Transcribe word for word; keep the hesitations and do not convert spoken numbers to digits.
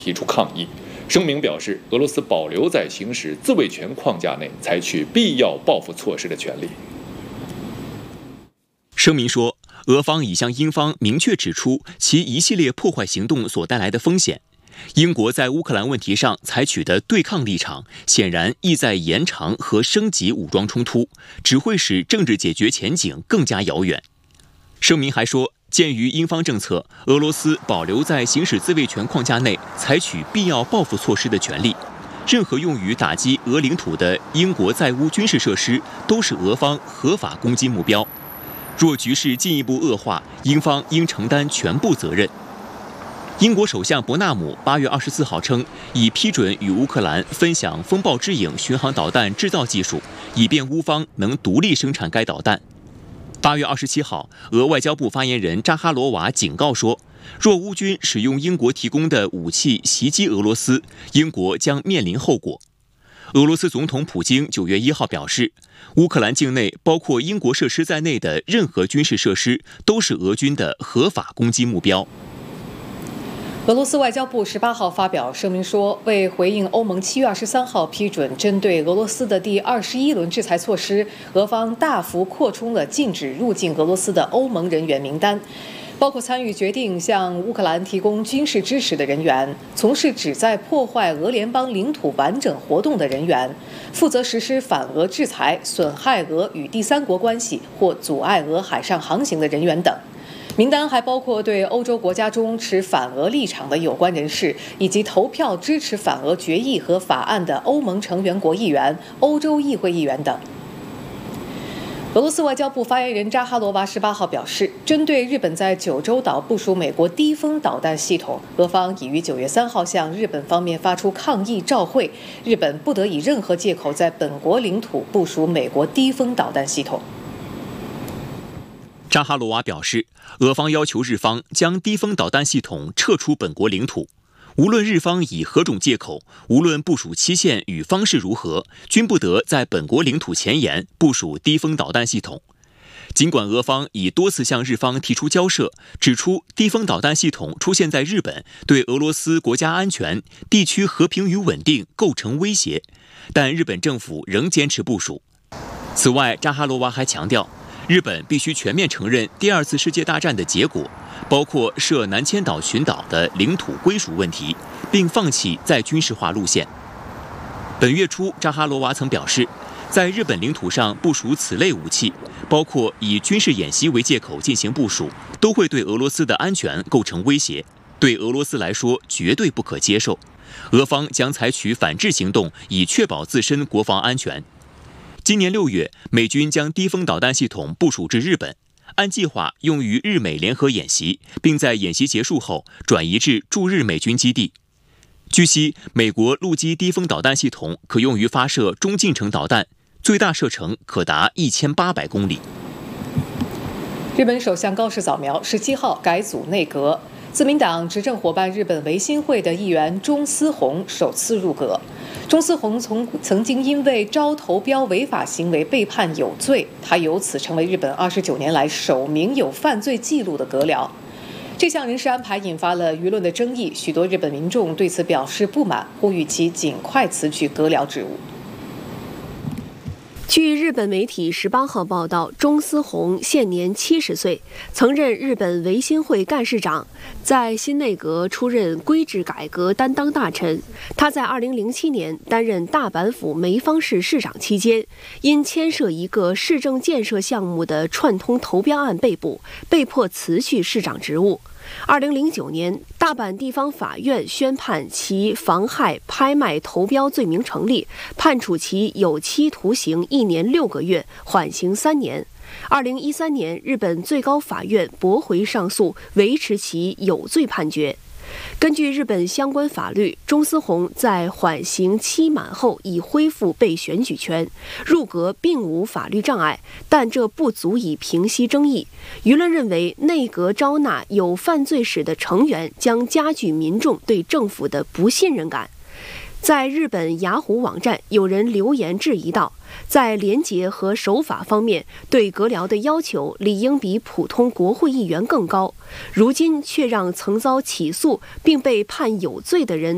提出抗议。声明表示，俄罗斯保留在行使自卫权框架内采取必要报复措施的权利。 声明说，俄方已向英方明确指出其一系列破坏行动所带来的风险。英国在乌克兰问题上采取的对抗立场，显然意在延长和升级武装冲突，只会使政治解决前景更加遥远。声明还说，鉴于英方政策，俄罗斯保留在行使自卫权框架内采取必要报复措施的权利。任何用于打击俄领土的英国在乌军事设施都是俄方合法攻击目标。若局势进一步恶化，英方应承担全部责任。英国首相伯纳姆八月二十四号称，已批准与乌克兰分享风暴之影巡航导弹制造技术，以便乌方能独立生产该导弹。八月二十七号，俄外交部发言人扎哈罗娃警告说，若乌军使用英国提供的武器袭击俄罗斯，英国将面临后果。俄罗斯总统普京九月一号表示，乌克兰境内包括英国设施在内的任何军事设施都是俄军的合法攻击目标。 俄罗斯外交部十八号发表声明说，为回应欧盟七月二十三号批准针对俄罗斯的第二十一轮制裁措施，俄方大幅扩充了禁止入境俄罗斯的欧盟人员名单，包括参与决定向乌克兰提供军事支持的人员、从事旨在破坏俄联邦领土完整活动的人员、负责实施反俄制裁、损害俄与第三国关系或阻碍俄海上航行的人员等。名单还包括对欧洲国家中持反俄立场的有关人士，以及投票支持反俄决议和法案的欧盟成员国议员、欧洲议会议员等。俄罗斯外交部发言人扎哈罗娃十八号表示，针对日本在九州岛部署美国低风导弹系统，俄方已于九月三号向日本方面发出抗议照会，日本不得以任何借口在本国领土部署美国低风导弹系统。 扎哈罗娃表示，俄方要求日方将低风导弹系统撤出本国领土，无论日方以何种借口，无论部署期限与方式如何，均不得在本国领土前沿部署低风导弹系统。尽管俄方已多次向日方提出交涉，指出低风导弹系统出现在日本对俄罗斯国家安全、地区和平与稳定构成威胁，但日本政府仍坚持部署。此外，扎哈罗娃还强调，日本必须全面承认第二次世界大战的结果，包括涉南千岛群岛的领土归属问题，并放弃再军事化路线。本月初，扎哈罗娃曾表示，在日本领土上部署此类武器，包括以军事演习为借口进行部署，都会对俄罗斯的安全构成威胁，对俄罗斯来说绝对不可接受。俄方将采取反制行动，以确保自身国防安全。今年六月，美军将低风导弹系统部署至日本，按计划用于日美联合演习，并在演习结束后转移至驻日美军基地。据悉，美国陆基低风导弹系统可用于发射中近程导弹，最大射程可达一千八百公里。 日本首相高市早苗十七号改组内阁，自民党执政伙伴日本维新会的议员中司宏首次入阁。中司宏从曾经因为招投标违法行为被判有罪，他由此成为日本二十九年来首名有犯罪记录的阁僚。这项人事安排引发了舆论的争议，许多日本民众对此表示不满，呼吁其尽快辞去阁僚职务。 据日本媒体十八号报道，中司宏现年七十岁，曾任日本维新会干事长，在新内阁出任规制改革担当大臣。他在二零零七年担任大阪府梅方市市长期间，因牵涉一个市政建设项目的串通投标案被捕，被迫辞去市长职务。二零零九年，大阪地方法院宣判其妨害拍卖投标罪名成立，判处其有期徒刑一年六个月，缓刑三年。二零一三年，日本最高法院驳回上诉，维持其有罪判决。根据日本相关法律，中司宏在缓刑期满后已恢复被选举权，入阁并无法律障碍，但这不足以平息争议。舆论认为，内阁招纳有犯罪史的成员将加剧民众对政府的不信任感。在日本雅虎网站，有人留言质疑道，在廉洁和守法方面，对阁僚的要求理应比普通国会议员更高，如今却让曾遭起诉并被判有罪的人